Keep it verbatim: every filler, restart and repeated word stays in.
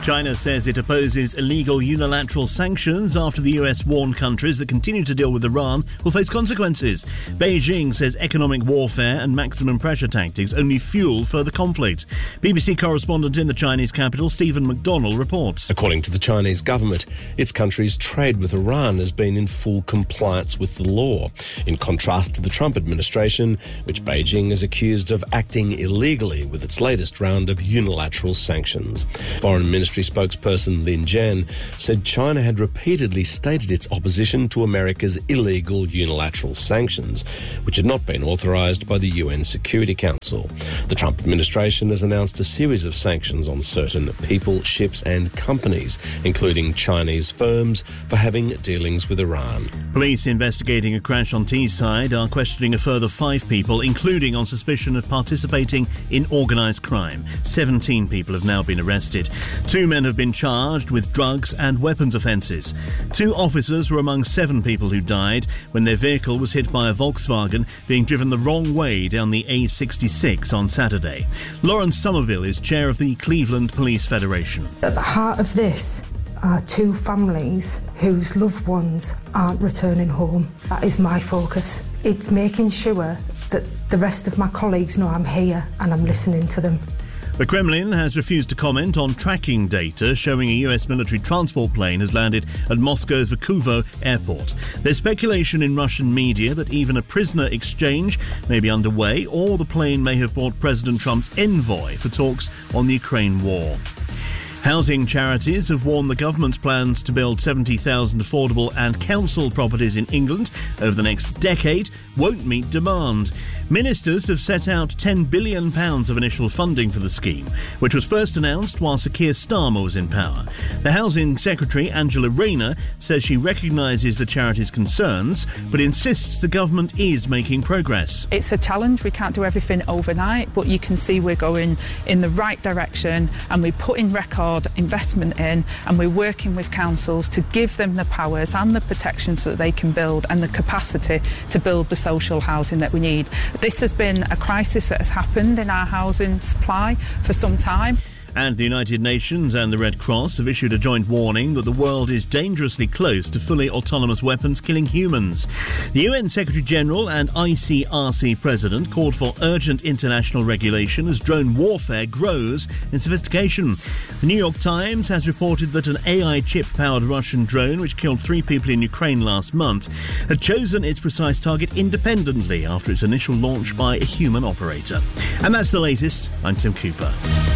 China says it opposes illegal unilateral sanctions after the U S warned countries that continue to deal with Iran will face consequences. Beijing says economic warfare and maximum pressure tactics only fuel further conflict. B B C correspondent in the Chinese capital, Stephen McDonnell, reports. According to the Chinese government, its country's trade with Iran has been in full compliance with the law, in contrast to the Trump administration, which Beijing is accused of acting illegally with its latest round of unilateral sanctions. Foreign Ministry spokesperson Lin Jian said China had repeatedly stated its opposition to America's illegal unilateral sanctions, which had not been authorised by the U N Security Council. The Trump administration has announced a series of sanctions on certain people, ships and companies, including Chinese firms, for having dealings with Iran. Police investigating a crash on Teesside are questioning a further five people, including on suspicion of participating in organised crime. Seventeen people have now been arrested. Two men have been charged with drugs and weapons offences. Two officers were among seven people who died when their vehicle was hit by a Volkswagen being driven the wrong way down the A sixty-six on Saturday. Lawrence Somerville is chair of the Cleveland Police Federation. At the heart of this are two families whose loved ones aren't returning home. That is my focus. It's making sure that the rest of my colleagues know I'm here and I'm listening to them. The Kremlin has refused to comment on tracking data showing a U S military transport plane has landed at Moscow's Vnukovo airport. There's speculation in Russian media that even a prisoner exchange may be underway, or the plane may have brought President Trump's envoy for talks on the Ukraine war. Housing charities have warned the government's plans to build seventy thousand affordable and council properties in England over the next decade won't meet demand. Ministers have set out ten billion pounds of initial funding for the scheme, which was first announced while Sir Keir Starmer was in power. The Housing Secretary, Angela Rayner, says she recognises the charity's concerns, but insists the government is making progress. It's a challenge. We can't do everything overnight, but you can see we're going in the right direction, and we're putting record investment in, and we're working with councils to give them the powers and the protections that they can build and the capacity to build the social housing that we need. This has been a crisis that has happened in our housing supply for some time. And the United Nations and the Red Cross have issued a joint warning that the world is dangerously close to fully autonomous weapons killing humans. The U N Secretary-General and I C R C President called for urgent international regulation as drone warfare grows in sophistication. The New York Times has reported that an A I chip-powered Russian drone, which killed three people in Ukraine last month, had chosen its precise target independently after its initial launch by a human operator. And that's the latest. I'm Tim Cooper.